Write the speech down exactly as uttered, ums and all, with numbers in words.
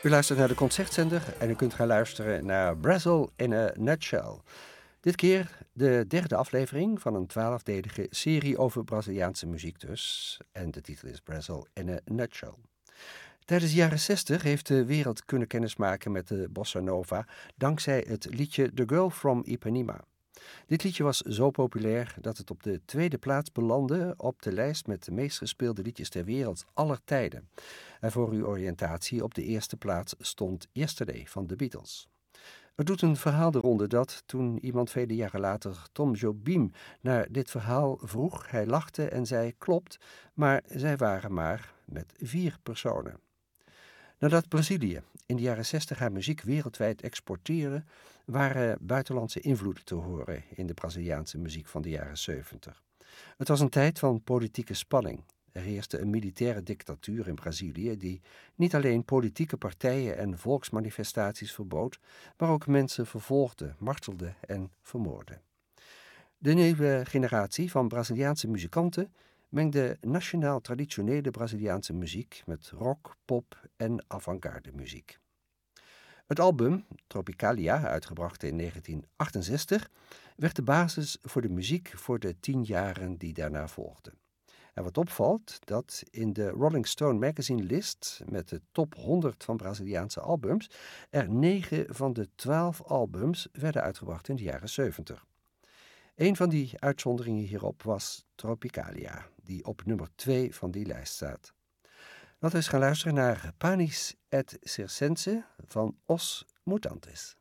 U luistert naar de Concertzender en u kunt gaan luisteren naar Brazil in a Nutshell. Dit keer de derde aflevering van een twaalfdelige serie over Braziliaanse muziek dus. En de titel is Brazil in a Nutshell. Tijdens de jaren zestig heeft de wereld kunnen kennismaken met de bossa nova dankzij het liedje The Girl from Ipanema. Dit liedje was zo populair dat het op de tweede plaats belandde op de lijst met de meest gespeelde liedjes ter wereld aller tijden. En voor uw oriëntatie op de eerste plaats stond Yesterday van de Beatles. Er doet een verhaal de ronde dat, toen iemand vele jaren later Tom Jobim naar dit verhaal vroeg, hij lachte en zei klopt, maar zij waren maar met vier personen. Nadat Brazilië in de jaren zestig haar muziek wereldwijd exporteerde, waren buitenlandse invloeden te horen in de Braziliaanse muziek van de jaren zeventig. Het was een tijd van politieke spanning. Er heerste een militaire dictatuur in Brazilië die niet alleen politieke partijen en volksmanifestaties verbood, maar ook mensen vervolgde, martelde en vermoordde. De nieuwe generatie van Braziliaanse muzikanten mengde nationaal traditionele Braziliaanse muziek met rock, pop en avant-garde muziek. Het album Tropicalia, uitgebracht in negentien achtenzestig, werd de basis voor de muziek voor de tien jaren die daarna volgden. En wat opvalt, dat in de Rolling Stone magazine list met de top honderd van Braziliaanse albums er negen van de twaalf albums werden uitgebracht in de jaren zeventig. Een van die uitzonderingen hierop was Tropicalia, die op nummer twee van die lijst staat. Laten we eens gaan luisteren naar Panis et Circense van Os Mutantes.